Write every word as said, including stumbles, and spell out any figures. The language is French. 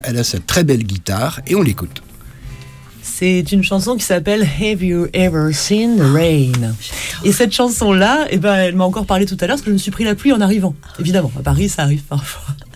Elle a sa très belle guitare et on l'écoute. C'est une chanson qui s'appelle Have You Ever Seen the Rain? Et cette chanson-là, eh ben, elle m'a encore parlé tout à l'heure parce que je me suis pris la pluie en arrivant. Évidemment, à Paris, ça arrive parfois.